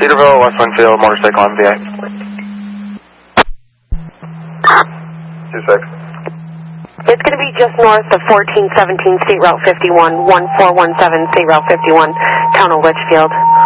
Cedarville, West Winfield, motorcycle MVA. 26. It's going to be just north of 1417 State Route 51, 1417 State Route 51, town of Litchfield.